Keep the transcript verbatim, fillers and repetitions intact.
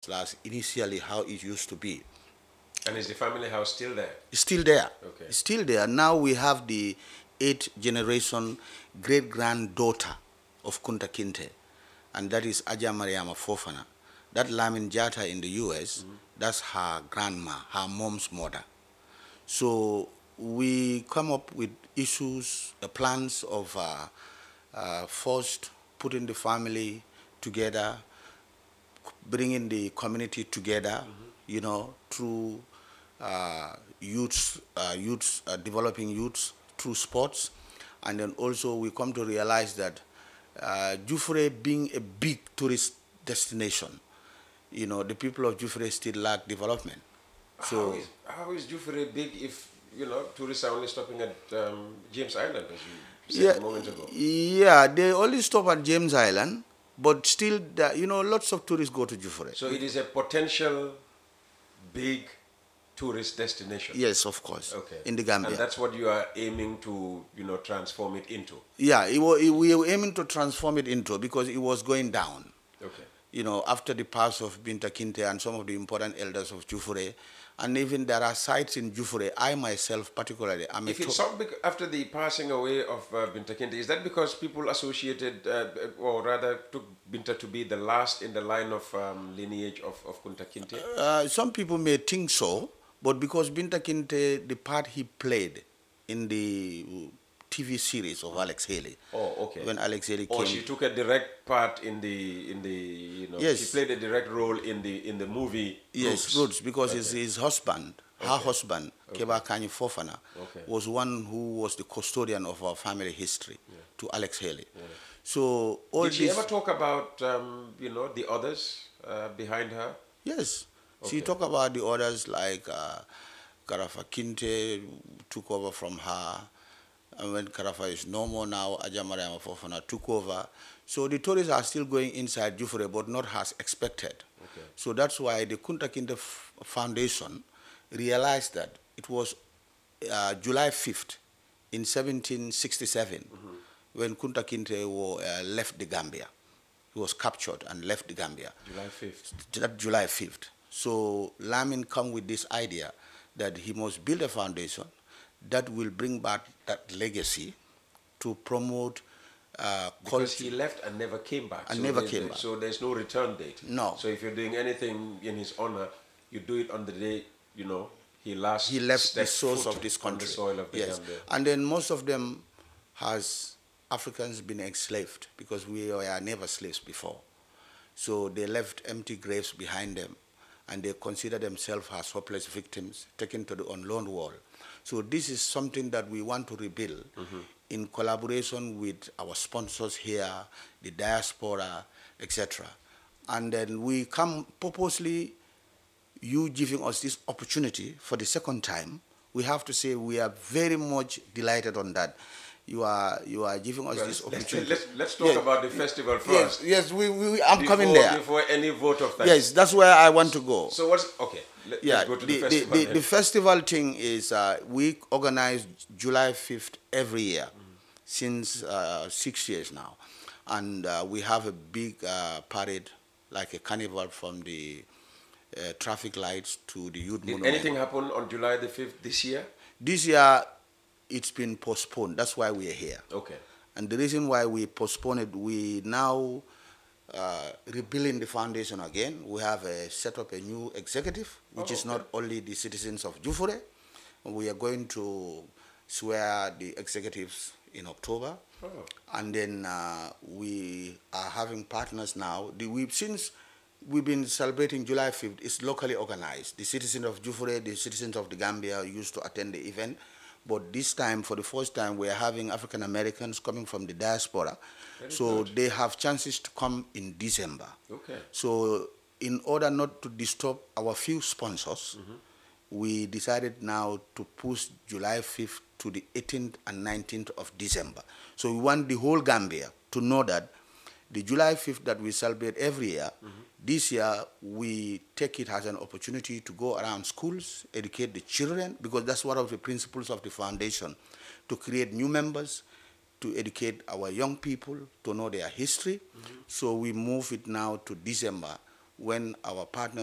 as initially how it used to be. And is the family house still there? It's still there. Okay. It's still there. Now we have the eighth generation great granddaughter of Kunta Kinte, and that is Aja Mariama Fofana. That Lamin Jata in the U S, mm-hmm. that's her grandma, her mom's mother. So we come up with issues, uh, plans of uh, uh, first putting the family together, bringing the community together, mm-hmm. you know, through uh, youths, uh, youths, uh, developing youths through sports. And then also we come to realize that uh, Jufre being a big tourist destination, you know, the people of Jufre still lack development. So how is, how is Jufre big if, you know, tourists are only stopping at um, James Island, as you said yeah, a moment ago? Yeah, they only stop at James Island, but still, you know, lots of tourists go to Jufre. So it is a potential big tourist destination. Yes, of course. Okay. In the Gambia. And that's what you are aiming to, you know, transform it into. Yeah, it was, it, we were aiming to transform it into because it was going down. Okay. You know, after the pass of Binta Kinte and some of the important elders of Jufure, and even there are sites in Jufure. I myself, particularly, I'm if a it's not after the passing away of uh, Binta Kinte, is that because people associated, uh, or rather took Binta to be the last in the line of um, lineage of, of Kunta Kinte? Uh, some people may think so, but because Binta Kinte, the part he played in the T V series of Alex Haley. Oh, okay. When Alex Haley oh, came. she took a direct part in the in the you know. Yes. She played a direct role in the in the movie. Yes, Roots, Roots because okay. his, his husband, okay. her husband, okay. Keba Kanyi Fofana, okay. was one who was the custodian of our family history yeah. to Alex Haley. Yeah. So all did she this, ever talk about um, you know the others uh, behind her? Yes, okay. she talked about the others like uh, Karafa Kinte took over from her. And when Karafa is no more now, Aja Mariama Fofana took over. So the tourists are still going inside Jufure, but not as expected. Okay. So that's why the Kunta Kinte Foundation realized that it was uh, July fifth in seventeen sixty-seven mm-hmm. when Kunta Kinte uh, left the Gambia. He was captured and left the Gambia. July fifth. That July fifth. So Lamin come with this idea that he must build a foundation that will bring back that legacy to promote uh, because he left and never came back. And so never came there, back. So there's no return date. No. So if you're doing anything in his honor, you do it on the day, you know, he last he left the source of this country. On the soil of the yes. Gambia. And then most of them has Africans been enslaved because we were never slaves before. So they left empty graves behind them and they consider themselves as hopeless victims taken to the unknown world. So this is something that we want to rebuild mm-hmm. in collaboration with our sponsors here, the diaspora, et cetera. And then we come purposely, you giving us this opportunity for the second time. We have to say we are very much delighted on that. You are you are giving us well, this let's, opportunity. Let's, let's talk yes. about the festival first. Yes, yes we, we, I'm before, coming there. Before any vote of thanks. Yes, that's where I want to go. So what's, okay, let, yeah, let's go to the, the festival. The, the, the festival thing is uh, we organize July fifth every year mm. since uh, six years now. And uh, we have a big uh, parade, like a carnival from the uh, traffic lights to the youth Did monument. anything happen on July the fifth this year? This year, it's been postponed. That's why we are here. Okay. And the reason why we postponed it, we now uh, rebuilding the foundation again. We have uh, set up a new executive, which oh, is okay. not only the citizens of Jufure. We are going to swear the executives in October. Oh. And then uh, we are having partners now. The, we, since we've been celebrating July fifth, it's locally organized. The citizens of Jufure, the citizens of the Gambia used to attend the event. But this time, for the first time, we are having African Americans coming from the diaspora. Very so good. They have chances to come in December. Okay. So in order not to disturb our few sponsors, mm-hmm. we decided now to push July fifth to the eighteenth and nineteenth of December. So we want the whole Gambia to know that the July fifth that we celebrate every year, mm-hmm. this year we take it as an opportunity to go around schools, educate the children, because that's one of the principles of the foundation, to create new members, to educate our young people, to know their history. Mm-hmm. So we move it now to December, when our partners